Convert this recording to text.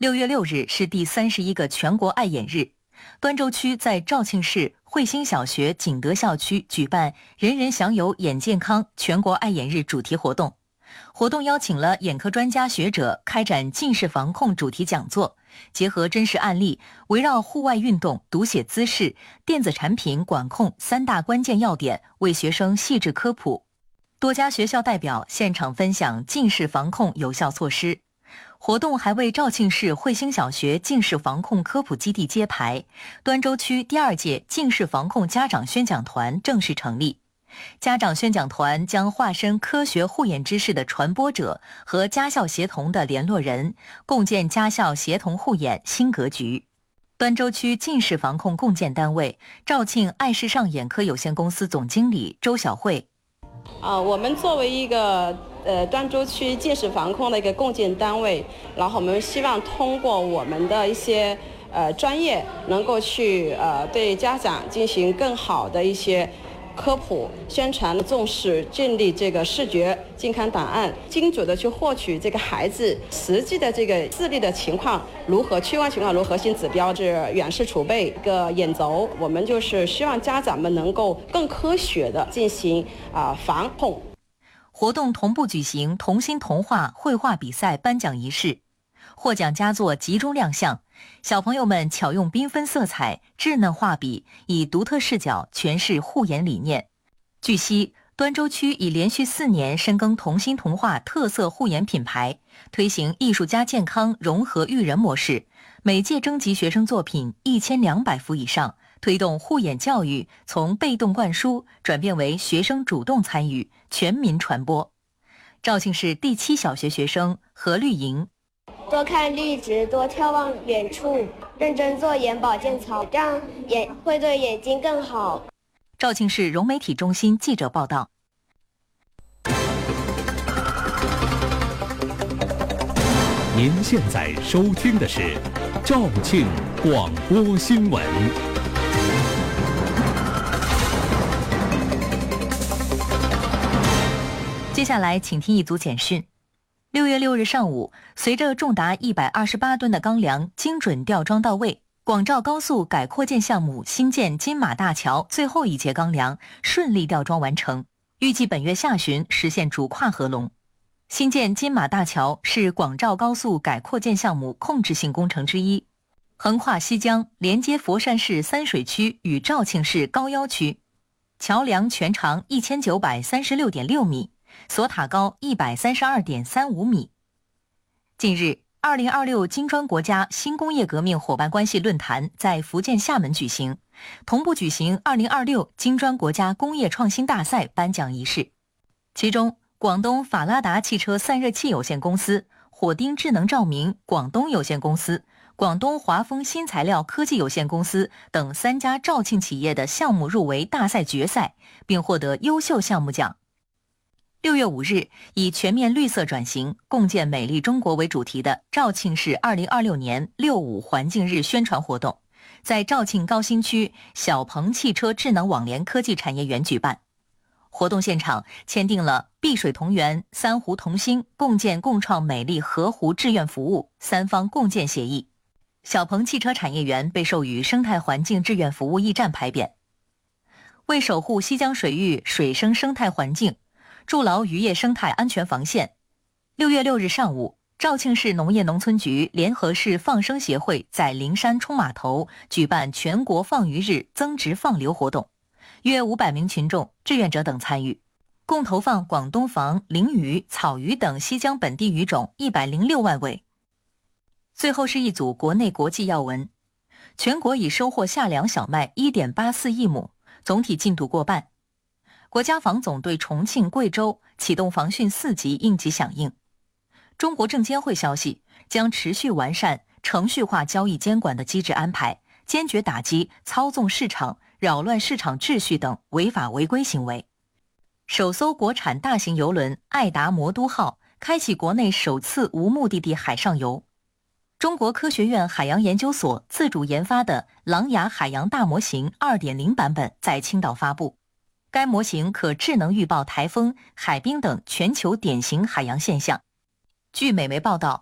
6月6日是第31个全国爱眼日，端州区在肇庆市汇兴小学景德校区举办"人人享有眼健康"全国爱眼日主题活动。活动邀请了眼科专家学者开展近视防控主题讲座，结合真实案例，围绕户外运动、读写姿势、电子产品管控3大关键要点，为学生细致科普。多家学校代表现场分享近视防控有效措施。活动还为肇庆市汇兴小学近视防控科普基地揭牌，端州区第2届近视防控家长宣讲团正式成立。家长宣讲团将化身科学护眼知识的传播者和家校协同的联络人，共建家校协同护眼新格局。端州区近视防控共建单位肇庆爱视上眼科有限公司总经理周晓慧。 我们作为一个端州区近视防控的一个共建单位，然后我们希望通过我们的一些专业，能够去对家长进行更好的一些科普宣传，重视建立这个视觉健康档案，精准的去获取这个孩子实际的这个视力的情况如何，屈光情况如何，核心指标是远视储备一个眼轴。我们就是希望家长们能够更科学的进行防控。 活动同步举行童心童话绘画比赛颁奖仪式，获奖佳作集中亮相，小朋友们巧用缤纷色彩、稚嫩画笔，以独特视角诠释护眼理念。据悉，端州区已连续4年深耕童心童话特色护眼品牌，推行艺术加健康融合育人模式，每届征集学生作品1200幅以上，推动护眼教育从被动灌输转变为学生主动参与，全民传播。肇庆市第7小学学生何绿莹： 多看绿植，多眺望远处，认真做眼保健操，这样会对眼睛更好。 肇庆市融媒体中心记者报道。 您现在收听的是肇庆广播新闻。 接下来请听一组简讯。6月6日上午，随着重达128吨的钢梁精准吊装到位，广肇高速改扩建项目新建金马大桥最后一节钢梁顺利吊装完成，预计本月下旬实现主跨合龙。新建金马大桥是广肇高速改扩建项目控制性工程之一，横跨西江，连接佛山市三水区与肇庆市高腰区。桥梁全长1936.6米，索塔高132.35米。近日，2026金砖国家新工业革命伙伴关系论坛在福建厦门举行，同步举行2026金砖国家工业创新大赛颁奖仪式。其中，广东法拉达汽车散热器有限公司、火丁智能照明广东有限公司、广东华丰新材料科技有限公司等3家肇庆企业的项目入围大赛决赛，并获得优秀项目奖。6月5日，以全面绿色转型，共建美丽中国为主题的肇庆市2026年6·5环境日宣传活动，在肇庆高新区小鹏汽车智能网联科技产业园举办。活动现场签订了碧水同源、三湖同心共建共创美丽河湖志愿服务3方共建协议。小鹏汽车产业园被授予生态环境志愿服务驿站牌匾。为守护西江水域水生生态环境，筑牢渔业生态安全防线，6月6日上午，肇庆市农业农村局联合市放生协会在灵山冲码头举办全国放鱼日增值放流活动，约500名群众、志愿者等参与，共投放广东房、鲮鱼、草鱼等西江本地鱼种106万尾。最后是一组国内国际要闻。全国已收获夏粮小麦1.84亿亩，总体进度过半。国家防总对重庆、贵州启动防汛4级应急响应。中国证监会消息，将持续完善程序化交易监管的机制安排，坚决打击操纵市场、扰乱市场秩序等违法违规行为。首艘国产大型邮轮爱达魔都号开启国内首次无目的地海上游。中国科学院海洋研究所自主研发的狼牙海洋大模型 2.0 版本在青岛发布。该模型可智能预报台风、海冰等全球典型海洋现象。据美媒报道，